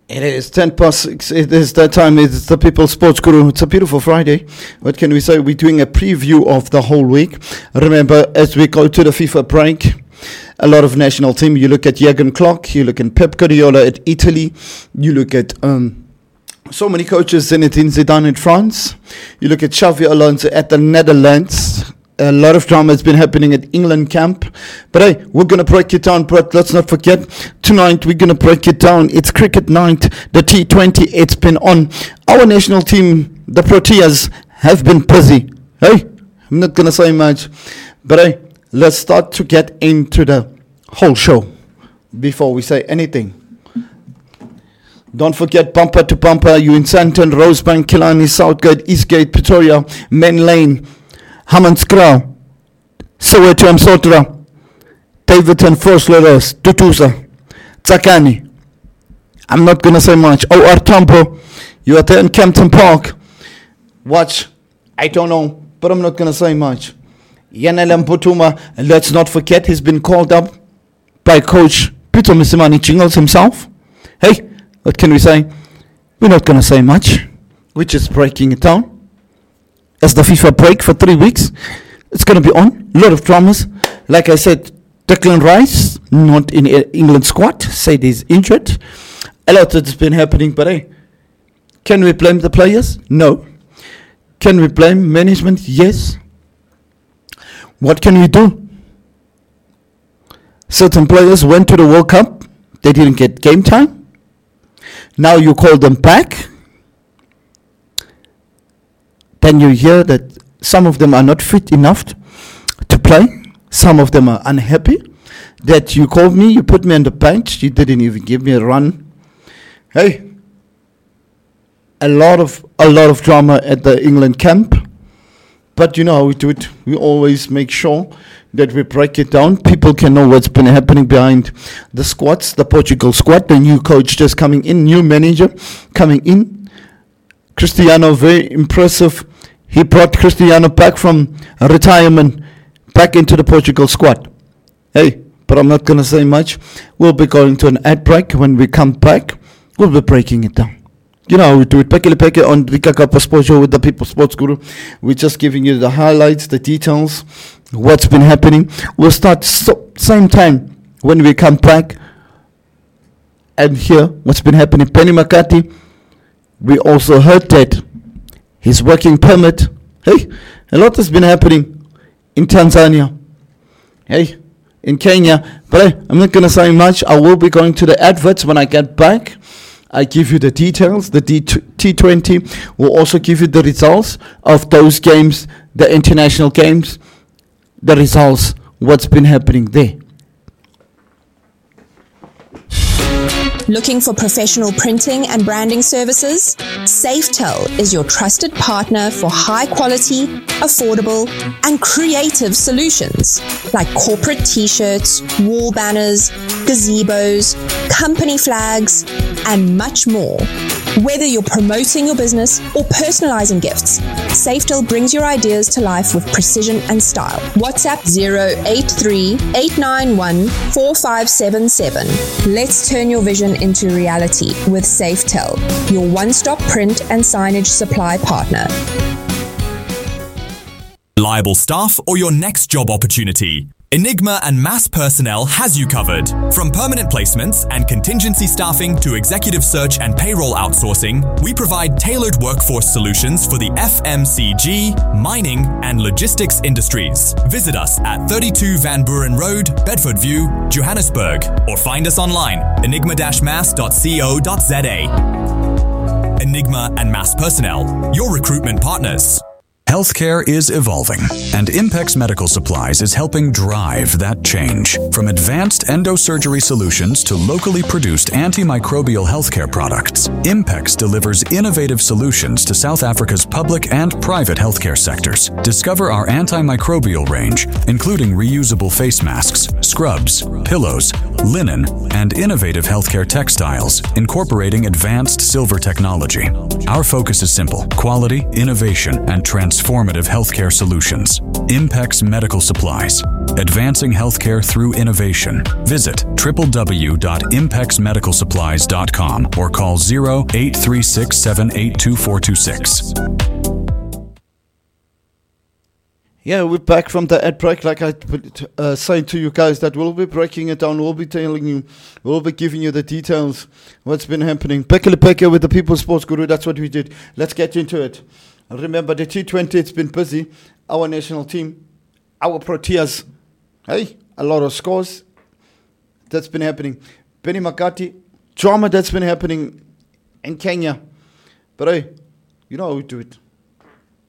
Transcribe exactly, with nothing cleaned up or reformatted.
It is ten past six. It is that time. It's the People's Sports Guru. It's a beautiful Friday. What can we say? We're doing a preview of the whole week. Remember, as we go to the FIFA break, a lot of national team. You look at Jurgen Klopp. You look at Pep Guardiola at Italy. You look at um, so many coaches. Zinedine Zidane in France. You look at Xavi Alonso at the Netherlands. A lot of drama has been happening at England camp. But hey, we're going to break it down. But let's not forget, tonight we're going to break it down. It's cricket night, the T twenty. It's been on. Our national team, the Proteas, have been busy. Hey, I'm not going to say much. But hey, let's start to get into the whole show before we say anything. Don't forget, bumper to bumper. You in Sandton, Rosebank, Killarney, Southgate, Eastgate, Pretoria, Men Lane, Hammanskraal, Soweto and Sotra, Davidson, Vosloorus, Tutusa, Tsakani. I'm not going to say much. O R Tambo, you are there in Kempton Park. Watch, I don't know, but I'm not going to say much. Yanele Mputuma, and let's not forget, he's been called up by Coach Peter Msimani Jingles himself. Hey, what can we say? We're not going to say much. We're just breaking it down. As the FIFA break for three weeks, it's going to be on. A lot of dramas. Like I said, Declan Rice, not in England squad, said he's injured. A lot has been happening, but hey, can we blame the players? No. Can we blame management? Yes. What can we do? Certain players went to the World Cup. They didn't get game time. Now you call them back. Then you hear that some of them are not fit enough to play. Some of them are unhappy that you called me, you put me on the bench, you didn't even give me a run. Hey, a lot of a lot of drama at the England camp. But you know how we do it. We always make sure that we break it down. People can know what's been happening behind the squads, the Portugal squad, the new coach just coming in, new manager coming in. Cristiano, very impressive. He brought Cristiano back from retirement, back into the Portugal squad. Hey, but I'm not going to say much. We'll be going to an ad break. When we come back, we'll be breaking it down. You know how we do it. Pekele Peke on the Kakapa Sports Show with the People Sports Guru. We're just giving you the highlights, the details, what's been happening. We'll start so, same time when we come back and hear what's been happening. Penny McCarthy, we also heard that his working permit. Hey, a lot has been happening in Tanzania. Hey, in Kenya. But hey, I'm not going to say much. I will be going to the adverts when I get back. I give you the details. The T twenty will also give you the results of those games, the international games, the results, what's been happening there. Looking for professional printing and branding services? Safetel is your trusted partner for high quality, affordable, and creative solutions like corporate t-shirts, wall banners, gazebos, company flags, and much more. Whether you're promoting your business or personalizing gifts, Safetel brings your ideas to life with precision and style. WhatsApp zero eight three, eight nine one, four five seven seven. Let's turn your vision into reality with Safetel, your one-stop print and signage supply partner. Reliable staff or your next job opportunity? Enigma and Mass Personnel has you covered. From permanent placements and contingency staffing to executive search and payroll outsourcing, we provide tailored workforce solutions for the F M C G, mining, and logistics industries. Visit us at thirty-two Van Buren Road, Bedford View, Johannesburg, or find us online, enigma dash mass dot co dot za. Enigma and Mass Personnel, your recruitment partners. Healthcare is evolving, and Impex Medical Supplies is helping drive that change. From advanced endosurgery solutions to locally produced antimicrobial healthcare products, Impex delivers innovative solutions to South Africa's public and private healthcare sectors. Discover our antimicrobial range, including reusable face masks, scrubs, pillows, linen, and innovative healthcare textiles, incorporating advanced silver technology. Our focus is simple: quality, innovation, and transformative healthcare solutions. Impex Medical Supplies, advancing healthcare through innovation. Visit w w w dot impex medical supplies dot com or call zero eight three six, seven eight two, four two six. Yeah, we're back from the ad break. Like I uh, saying to you guys that we'll be breaking it down. We'll be telling you, we'll be giving you the details, what's been happening. Pekele Peke with the People's Sports Guru, that's what we did. Let's get into it. Remember the T twenty, it's been busy. Our national team, our Proteas, hey, a lot of scores. That's been happening. Benny McCarthy, drama that's been happening in Kenya. But hey, you know how we do it.